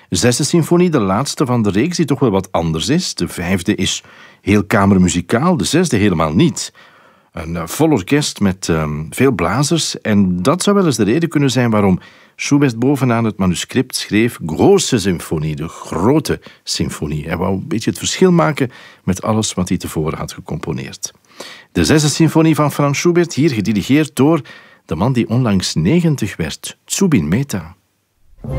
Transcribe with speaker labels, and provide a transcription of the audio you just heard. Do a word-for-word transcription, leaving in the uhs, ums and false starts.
Speaker 1: Zesde symfonie, de laatste van de reeks, die toch wel wat anders is. De vijfde is heel kamermuzikaal, de zesde helemaal niet. Een uh, vol orkest met uh, veel blazers. En dat zou wel eens de reden kunnen zijn waarom Schubert bovenaan het manuscript schreef große symfonie, de grote symfonie. Hij wou een beetje het verschil maken met alles wat hij tevoren had gecomponeerd. De zesde symfonie van Franz Schubert, hier gedirigeerd door de man die onlangs negentig werd, Zubin Mehta.